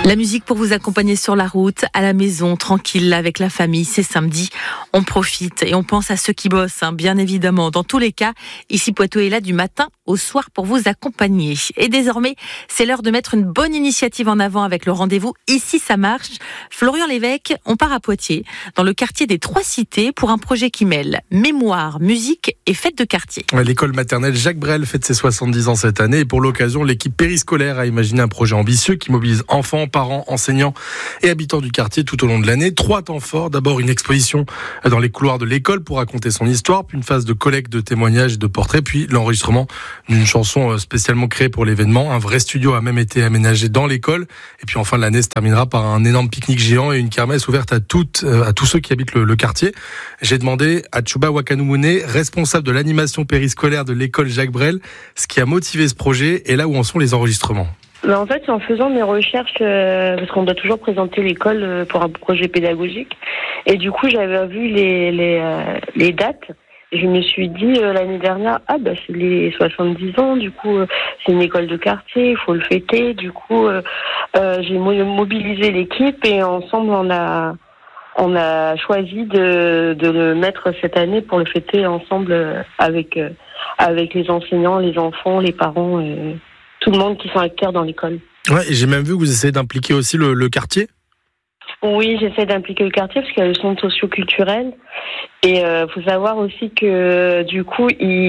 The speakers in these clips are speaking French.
La musique pour vous accompagner sur la route, à la maison, tranquille, avec la famille. C'est samedi, on profite et on pense à ceux qui bossent, bien évidemment. Dans tous les cas, ici Poitou est là du matin au soir pour vous accompagner. Et désormais, c'est l'heure de mettre une bonne initiative en avant avec le rendez-vous Ici ça marche. Florian Lévesque, on part à Poitiers, dans le quartier des Trois Cités, pour un projet qui mêle mémoire, musique et fête de quartier. L'école maternelle Jacques Brel fête ses 70 ans cette année et pour l'occasion, l'équipe périscolaire a imaginé un projet ambitieux qui mobilise enfants, parents, enseignants et habitants du quartier tout au long de l'année. 3 temps forts. D'abord une exposition dans les couloirs de l'école pour raconter son histoire, puis une phase de collecte de témoignages et de portraits, puis l'enregistrement d'une chanson spécialement créée pour l'événement. Un vrai studio a même été aménagé dans l'école. Et puis en fin de l'année se terminera par un énorme pique-nique géant et une kermesse ouverte à tous ceux qui habitent le quartier. J'ai demandé à Tchouba Wakanumune, responsable de l'animation périscolaire de l'école Jacques Brel, ce qui a motivé ce projet et là où en sont les enregistrements. En fait, c'est en faisant mes recherches, parce qu'on doit toujours présenter l'école pour un projet pédagogique. Et du coup, j'avais vu les dates. Et je me suis dit l'année dernière, c'est les 70 ans, du coup, c'est une école de quartier, il faut le fêter. Du coup, j'ai mobilisé l'équipe et ensemble, on a choisi de le mettre cette année pour le fêter ensemble avec les enseignants, les enfants, les parents, tout le monde qui sont acteurs dans l'école. Ouais, et j'ai même vu que vous essayez d'impliquer aussi le quartier. Oui, j'essaie d'impliquer le quartier parce qu'il y a le centre socio-culturel. Et faut savoir aussi que du coup,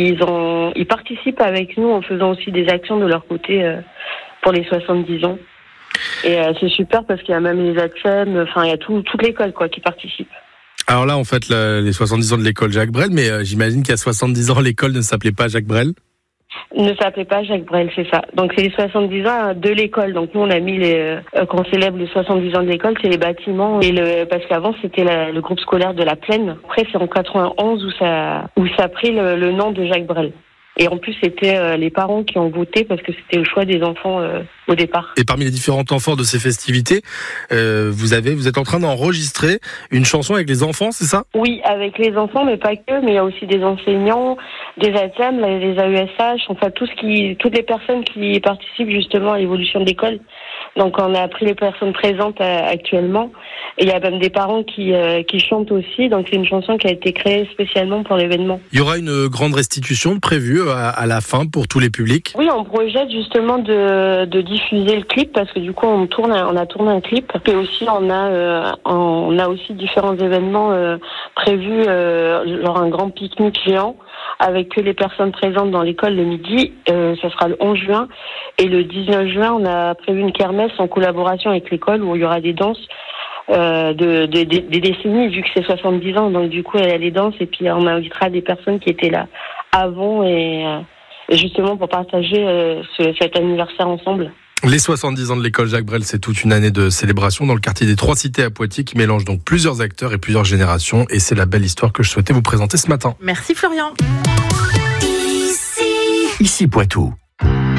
ils participent avec nous en faisant aussi des actions de leur côté pour les 70 ans. Et c'est super parce qu'il y a même les ATSEM, il y a toute l'école qui participe. Alors là, on fête les 70 ans de l'école Jacques Brel, mais j'imagine qu'à 70 ans, l'école ne s'appelait pas Jacques Brel. Ne s'appelait pas Jacques Brel, c'est ça. Donc c'est les 70 ans de l'école. Donc nous on a mis qu'on célèbre les 70 ans de l'école, c'est les bâtiments parce qu'avant c'était le groupe scolaire de la Plaine. Après c'est en 91 où ça a pris le nom de Jacques Brel. Et en plus, c'était les parents qui ont voté parce que c'était le choix des enfants au départ. Et parmi les différents temps forts de ces festivités, vous êtes en train d'enregistrer une chanson avec les enfants, c'est ça ? Oui, avec les enfants, mais pas que. Mais il y a aussi des enseignants, des ATSEM, les AESH, toutes les personnes qui participent justement à l'évolution de l'école. Donc on a pris les personnes présentes actuellement. Et il y a même des parents qui chantent aussi. Donc c'est une chanson qui a été créée spécialement pour l'événement. Il y aura une grande restitution prévue à la fin pour tous les publics. Oui, on projette justement de diffuser le clip parce que du coup on a tourné un clip. Et aussi on a aussi différents événements prévus, genre un grand pique-nique géant avec que les personnes présentes dans l'école le midi. Ça sera le 11 juin. Et le 19 juin, on a prévu une kermesse en collaboration avec l'école où il y aura des danses des décennies, vu que c'est 70 ans. Donc du coup, il y a les danses et puis on invitera des personnes qui étaient là avant et justement pour partager cet anniversaire ensemble. Les 70 ans de l'école Jacques Brel, c'est toute une année de célébration dans le quartier des Trois Cités à Poitiers qui mélange donc plusieurs acteurs et plusieurs générations. Et c'est la belle histoire que je souhaitais vous présenter ce matin. Merci Florian. Ici Poitou.